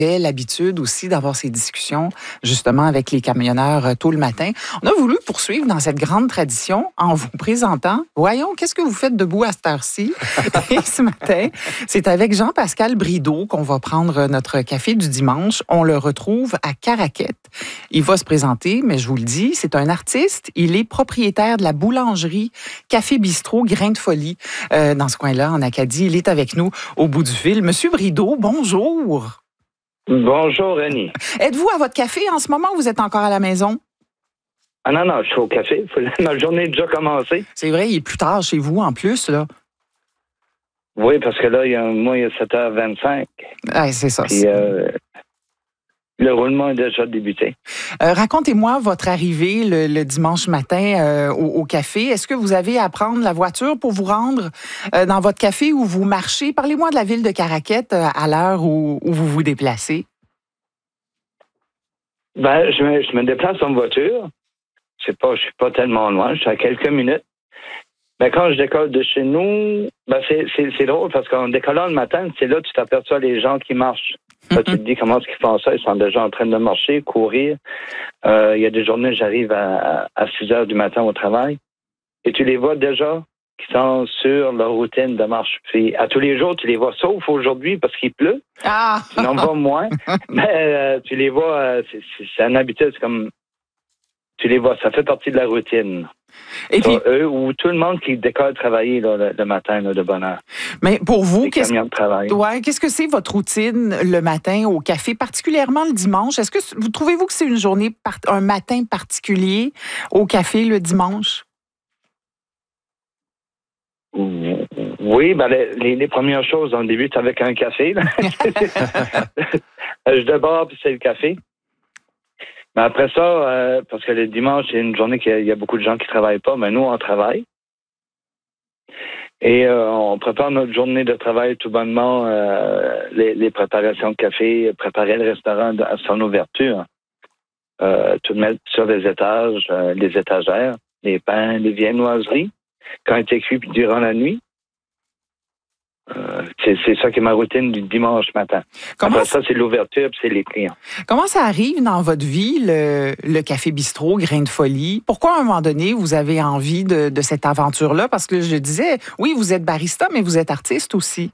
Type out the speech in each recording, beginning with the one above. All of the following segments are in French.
l'habitude aussi d'avoir ces discussions justement avec les camionneurs tôt le matin. On a voulu poursuivre dans cette grande tradition en vous présentant, voyons, qu'est-ce que vous faites debout à cette heure-ci? Et ce matin, c'est avec Jean-Pascal Brideau qu'on va prendre notre café du dimanche. On le retrouve à Caraquette. Il va se présenter, mais je vous le dis, c'est un artiste. Il est propriétaire de la boulangerie Café Bistrot Grain de Folie dans ce coin-là, en Acadie. Il est avec nous au bout du fil. Monsieur Brideau, bonjour. Bonjour, Annie. Êtes-vous à votre café en ce moment ou vous êtes encore à la maison? Ah non, je suis au café. Ma journée est déjà commencée. C'est vrai, il est plus tard chez vous en plus, là. Oui, parce que là, il y a 7h25. Ouais, c'est ça. Puis, le roulement est déjà débuté. Racontez-moi votre arrivée le dimanche matin au café. Est-ce que vous avez à prendre la voiture pour vous rendre dans votre café ou vous marchez? Parlez-moi de la ville de Caraquette à l'heure où vous vous déplacez. Ben, je me déplace en voiture. Je suis pas tellement loin. Je suis à quelques minutes. Mais quand je décolle de chez nous, ben c'est drôle parce qu'en décollant le matin, c'est là que tu t'aperçois les gens qui marchent. Là, tu te dis comment est-ce qu'ils font ça? Ils sont déjà en train de marcher, courir. Il y a des journées, j'arrive à 6 heures du matin au travail. Et tu les vois déjà qui sont sur leur routine de marche. Puis à tous les jours, tu les vois, sauf aujourd'hui parce qu'il pleut. Ah! Tu n'en vois moins. Mais tu les vois, c'est une habitude, c'est comme... Tu les vois, ça fait partie de la routine. Et puis, eux ou tout le monde qui décolle travailler là, le matin là, de bonne heure. Mais pour vous, qu'est-ce que c'est votre routine le matin au café, particulièrement le dimanche? Est-ce que vous trouvez-vous que c'est une journée, un matin particulier au café le dimanche? Oui, ben les premières choses, on débute avec un café. Je déborde, puis c'est le café. Mais après ça, parce que le dimanche, c'est une journée qu'il y a beaucoup de gens qui ne travaillent pas, mais nous, on travaille. Et on prépare notre journée de travail tout bonnement, les préparations de café, préparer le restaurant à son ouverture, tout mettre sur les étages, les étagères, les pains, les viennoiseries, quand il est cuit durant la nuit. C'est ça qui est ma routine du dimanche matin. Après ça, c'est l'ouverture puis c'est les clients. Comment ça arrive dans votre vie, le Café Bistrot, Grain de Folie? Pourquoi, à un moment donné, vous avez envie de cette aventure-là? Parce que je disais, oui, vous êtes barista, mais vous êtes artiste aussi.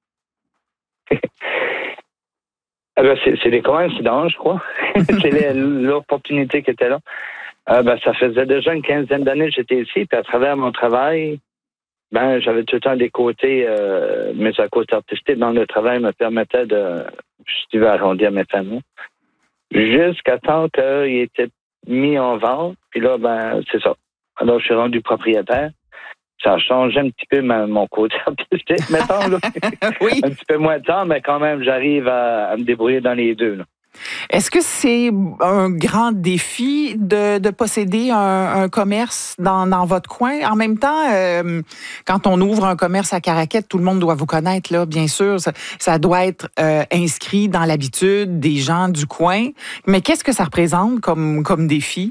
C'est des coïncidences, je crois. C'est l'opportunité qui était là. Ça faisait déjà une quinzaine d'années que j'étais ici, puis à travers mon travail... j'avais tout le temps des côtés, mes côtés artistiques dans le travail me permettaient je vais arrondir mes familles. Jusqu'à temps qu'il était mis en vente, puis là, c'est ça. Alors, je suis rendu propriétaire. Ça a changé un petit peu mon côté artistique, mettons, là. Oui. Un petit peu moins de temps, mais quand même, j'arrive à me débrouiller dans les deux, là. Est-ce que c'est un grand défi de posséder un commerce dans votre coin? En même temps, quand on ouvre un commerce à Caraquette, tout le monde doit vous connaître, là, bien sûr. Ça doit être inscrit dans l'habitude des gens du coin. Mais qu'est-ce que ça représente comme défi?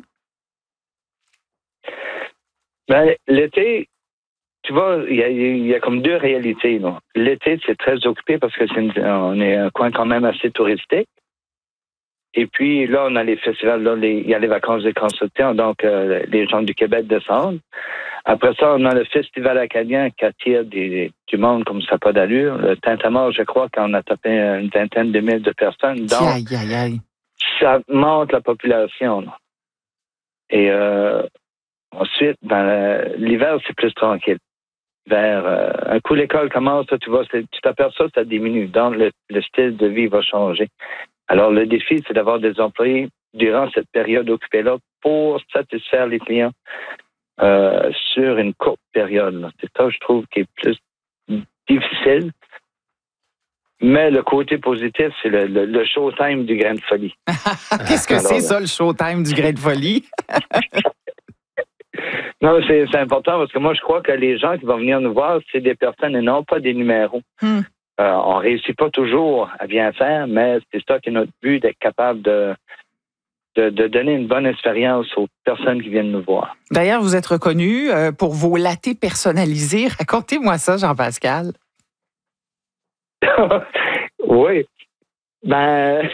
L'été, tu vois, il y a comme deux réalités, là. L'été, c'est très occupé parce que on est un coin quand même assez touristique. Et puis là, on a les festivals, là, il y a les vacances des constructeurs, donc les gens du Québec descendent. Après ça, on a le festival acadien qui attire du monde comme ça n'a pas d'allure. Le Tintamarre, je crois qu'on a tapé une vingtaine de mille de personnes. Donc, ça monte la population, là. Et ensuite, l'hiver, c'est plus tranquille. Un coup, l'école commence, tu vois, tu t'aperçois, ça diminue. Donc, le style de vie va changer. Alors, le défi, c'est d'avoir des employés durant cette période occupée-là pour satisfaire les clients sur une courte période, là. C'est ça, je trouve, qui est plus difficile. Mais le côté positif, c'est le showtime du Grain de Folie. Qu'est-ce que c'est ça, le showtime du Grain de Folie? Non, c'est important parce que moi, je crois que les gens qui vont venir nous voir, c'est des personnes et non pas des numéros. On réussit pas toujours à bien faire, mais c'est ça qui est notre but, d'être capable de donner une bonne expérience aux personnes qui viennent nous voir. D'ailleurs, vous êtes reconnu pour vos lattés personnalisés. Racontez-moi ça, Jean-Pascal. Oui. Ben,